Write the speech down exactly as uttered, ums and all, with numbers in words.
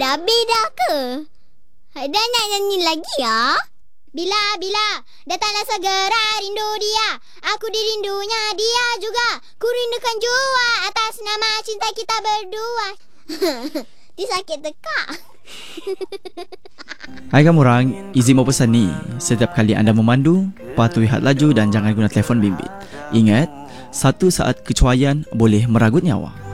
dah habis dah ke? Dah nak nyanyi lagi ya? Bila, bila, datanglah segera rindu dia. Aku dirindunya dia juga. Ku rindukan jua atas nama cinta kita berdua. Dia sakit tekak. Hai kamu orang, izin mau pesan ni. Setiap kali anda memandu, patuhi had laju dan jangan guna telefon bimbit. Ingat, satu saat kecuaian boleh meragut nyawa.